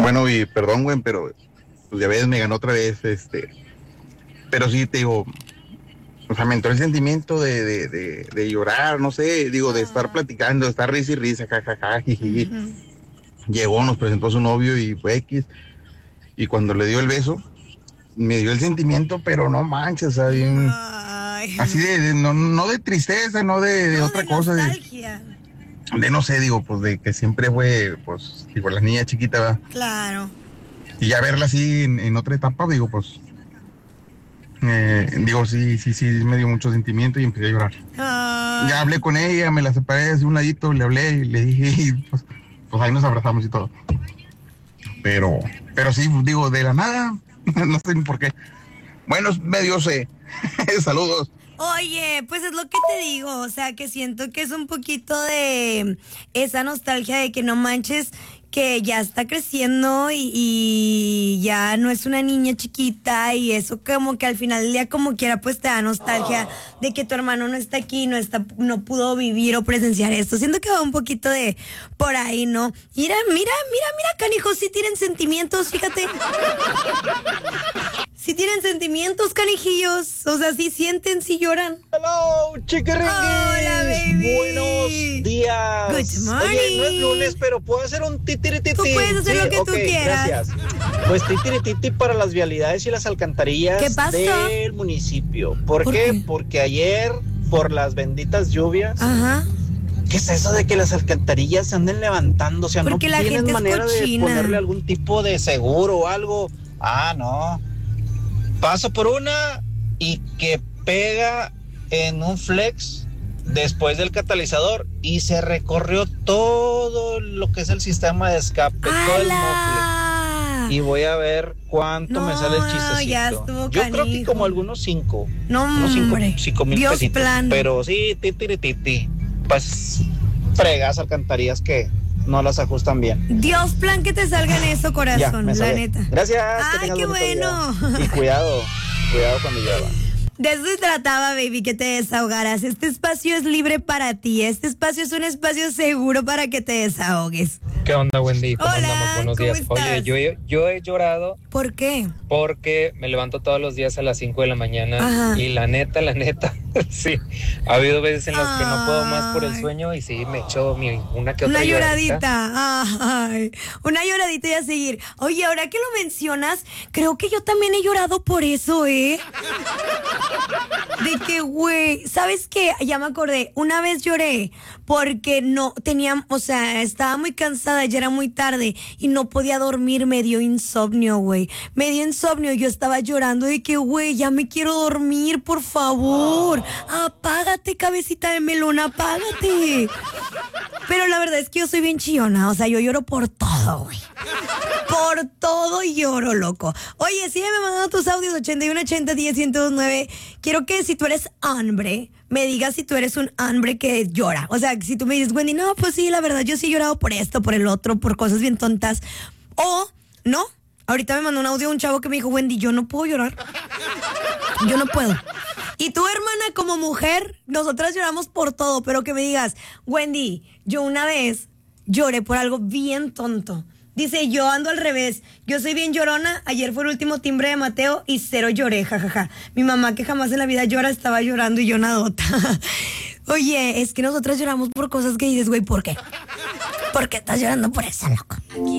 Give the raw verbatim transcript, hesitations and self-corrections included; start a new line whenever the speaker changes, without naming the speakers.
Bueno, y perdón, güey, pero pues ya ves, me ganó otra vez, este. Pero sí, te digo, o sea, me entró el sentimiento de, de, de, de llorar, no sé, digo, de estar platicando, de estar risa y risa, jajaja, jiji.
Ujú.
Llegó, nos presentó a su novio y fue X. Y cuando le dio el beso, me dio el sentimiento, pero no manches, o sea, bien,
Ay,
así de, de- no, no de tristeza, no de, de
no,
otra
de
cosa, de,
nostalgia.
de no sé, digo, pues de que siempre fue, pues, digo, la niña chiquita, ¿verdad?
Claro.
Y ya verla así en, en otra etapa, digo, pues, eh, digo, sí, sí, sí, me dio mucho sentimiento y empecé a llorar.
Ay.
Ya hablé con ella, me la separé de un ladito, le hablé y le dije, y pues, pues ahí nos abrazamos y todo. Pero, pero sí, digo, de la nada, no sé ni por qué. Bueno, medio sé. Saludos.
Oye, pues es lo que te digo, o sea, que siento que es un poquito de esa nostalgia de que no manches, que ya está creciendo y, y ya no es una niña chiquita y eso como que al final del día como quiera pues te da nostalgia de que tu hermano no está aquí, no está, no pudo vivir o presenciar esto. Siento que va un poquito de por ahí, ¿no? Mira, mira, mira, mira, canijos, sí tienen sentimientos, fíjate. Sí tienen sentimientos, canijillos. O sea, sí sienten, sí lloran.
Hello, chiquiringuis.
Hola, baby.
Buenos días.
Good morning.
Oye, no es lunes, pero puedo hacer un titirititi.
Tú puedes hacer
Sí,
lo que tú
ok,
quieras.
Gracias. Pues titirititi para las vialidades y las alcantarillas
¿Qué pasó?
del municipio. ¿Por,
¿Por
qué?
qué?
Porque ayer, por las benditas lluvias,
Ajá.
¿qué es eso de que las alcantarillas se anden levantando? O sea,
Porque
no
la
tienen
gente es
manera de
cochina.
ponerle algún tipo de seguro o algo. Ah, no. Paso por una y que pega en un flex después del catalizador y se recorrió todo lo que es el sistema de escape, todo el mofle. Y voy a ver cuánto
No,
me sale el
no,
chistecito.
ya estuvo
Yo creo que
canijo.
como algunos cinco.
No,
unos cinco,
hombre.
cinco mil
Dios
pesitos.
plan.
Pero sí, titi, titi. Pues fregas alcantarillas que no las ajustan bien.
Dios plan que te salga en eso,
Ya,
corazón,
me
la
salvé.
neta.
Gracias. que
Ay,
tengas
qué
bonito día.
bueno.
Y cuidado, cuidado cuando llueva.
De eso se trataba, baby, que te desahogaras. Este espacio es libre para ti. Este espacio es un espacio seguro para que te desahogues.
¿Qué onda, Wendy? ¿Cómo
Hola,
andamos? Buenos
¿cómo
días.
estás?
Oye, yo, he- yo he llorado
¿Por qué?
porque me levanto todos los días a las cinco de la mañana.
Ajá.
Y la neta, la neta, sí. Ha habido veces en las que no puedo más por el
Ay.
sueño y sí, me echo mi, una que otra
Una
lloradita.
lloradita. Ay, una lloradita y a seguir. Oye, ahora que lo mencionas, creo que yo también he llorado por eso, ¿eh? De que, güey, ¿sabes qué? Ya me acordé. Una vez lloré porque no tenía, o sea, estaba muy cansada, ya era muy tarde y no podía dormir, me dio insomnio, güey. Me dio insomnio y yo estaba llorando de que, güey, ya me quiero dormir, por favor. Apágate, cabecita de melón, apágate. Pero la verdad es que yo soy bien chillona, o sea, yo lloro por todo, güey. Por todo lloro, loco. Oye, sígueme mandando tus audios ochenta y uno ochenta diez ciento nueve. Quiero que si tú eres hombre, me digas si tú eres un hombre que llora. O sea, si tú me dices, Wendy, no, pues sí, la verdad, yo sí he llorado por esto, por el otro, por cosas bien tontas. O, no, ahorita me mandó un audio un chavo que me dijo, Wendy, yo no puedo llorar. Yo no puedo. Y tú, hermana, como mujer, nosotras lloramos por todo, pero que me digas, Wendy, yo una vez lloré por algo bien tonto. Dice, yo ando al revés, yo soy bien llorona, ayer fue el último timbre de Mateo y cero lloré, jajaja. Mi mamá que jamás en la vida llora estaba llorando y yo nadota. Oye, es que nosotras lloramos por cosas que dices, güey, ¿por qué? ¿Por qué estás llorando por eso, loco?